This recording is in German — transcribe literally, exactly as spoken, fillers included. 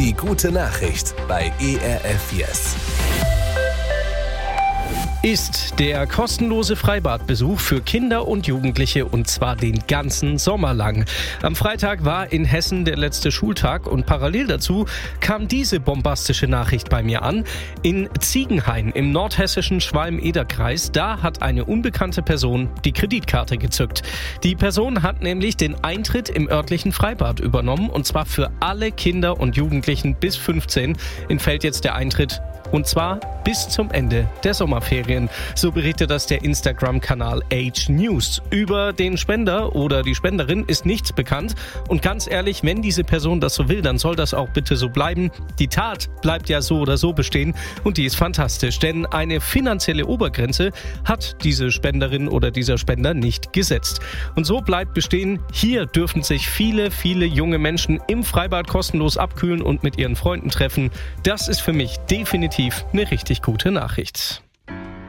Die gute Nachricht bei E R F Yes. Ist der kostenlose Freibadbesuch für Kinder und Jugendliche, und zwar den ganzen Sommer lang. Am Freitag war in Hessen der letzte Schultag und parallel dazu kam diese bombastische Nachricht bei mir an. In Ziegenhain im nordhessischen Schwalm-Eder-Kreis, da hat eine unbekannte Person die Kreditkarte gezückt. Die Person hat nämlich den Eintritt im örtlichen Freibad übernommen, und zwar für alle Kinder und Jugendlichen bis fünfzehn entfällt jetzt der Eintritt. Und zwar bis zum Ende der Sommerferien. So berichtet das der Instagram-Kanal Age News. Über den Spender oder die Spenderin ist nichts bekannt. Und ganz ehrlich, wenn diese Person das so will, dann soll das auch bitte so bleiben. Die Tat bleibt ja so oder so bestehen und die ist fantastisch. Denn eine finanzielle Obergrenze hat diese Spenderin oder dieser Spender nicht gesetzt. Und so bleibt bestehen, hier dürfen sich viele, viele junge Menschen im Freibad kostenlos abkühlen und mit ihren Freunden treffen. Das ist für mich definitiv eine richtig gute Nachricht.